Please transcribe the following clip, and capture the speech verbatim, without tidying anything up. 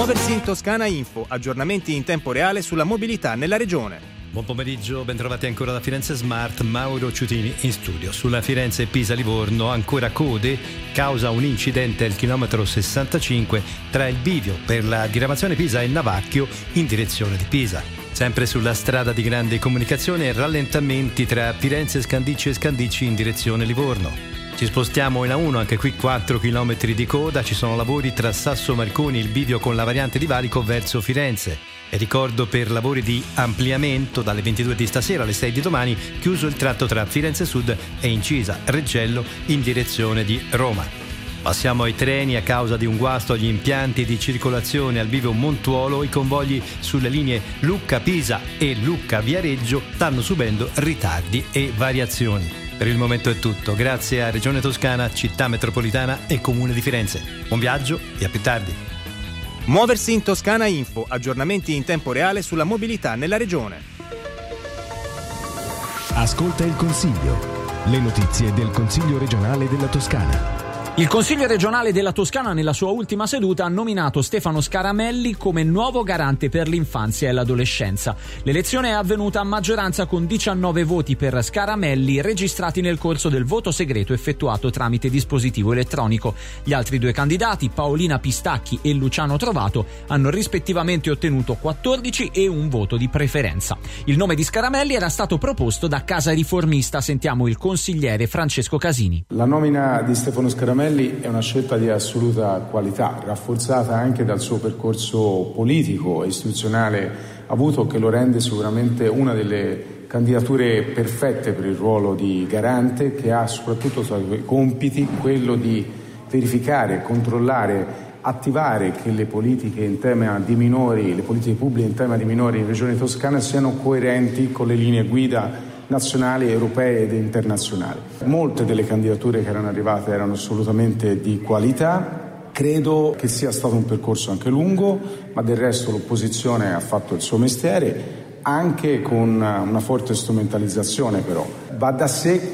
Muoversi in Toscana Info, aggiornamenti in tempo reale sulla mobilità nella regione. Buon pomeriggio, bentrovati ancora da Firenze Smart, Mauro Ciutini in studio. Sulla Firenze-Pisa-Livorno ancora code causa un incidente al chilometro sessantacinque tra il bivio per la diramazione Pisa e Navacchio in direzione di Pisa. Sempre sulla strada di grande comunicazione, rallentamenti tra Firenze Scandicci e Scandicci in direzione Livorno. Ci spostiamo in A uno, anche qui quattro chilometri di coda, ci sono lavori tra Sasso Marconi, il bivio con la variante di Valico verso Firenze. E ricordo per lavori di ampliamento dalle ventidue di stasera alle sei di domani, chiuso il tratto tra Firenze Sud e Incisa Reggello in direzione di Roma. Passiamo ai treni. A causa di un guasto agli impianti di circolazione al bivio Montuolo, i convogli sulle linee Lucca-Pisa e Lucca-Viareggio stanno subendo ritardi e variazioni. Per il momento è tutto, grazie a Regione Toscana, Città Metropolitana e Comune di Firenze. Buon viaggio e a più tardi. Muoversi in Toscana Info, aggiornamenti in tempo reale sulla mobilità nella regione. Ascolta il Consiglio, le notizie del Consiglio regionale della Toscana. Il Consiglio regionale della Toscana nella sua ultima seduta ha nominato Stefano Scaramelli come nuovo garante per l'infanzia e l'adolescenza. L'elezione è avvenuta a maggioranza con diciannove voti per Scaramelli registrati nel corso del voto segreto effettuato tramite dispositivo elettronico. Gli altri due candidati, Paolina Pistacchi e Luciano Trovato, hanno rispettivamente ottenuto quattordici e un voto di preferenza. Il nome di Scaramelli era stato proposto da Casa Riformista. Sentiamo il consigliere Francesco Casini. La nomina di Stefano Scaramelli è una scelta di assoluta qualità, rafforzata anche dal suo percorso politico e istituzionale avuto, che lo rende sicuramente una delle candidature perfette per il ruolo di garante, che ha soprattutto tra i suoi compiti quello di verificare, controllare, attivare che le politiche in tema di minori, le politiche pubbliche in tema di minori in Regione Toscana siano coerenti con le linee guida nazionali, europee ed internazionali. Molte delle candidature che erano arrivate erano assolutamente di qualità. Credo che sia stato un percorso anche lungo, ma del resto l'opposizione ha fatto il suo mestiere, anche con una forte strumentalizzazione però. Va da sé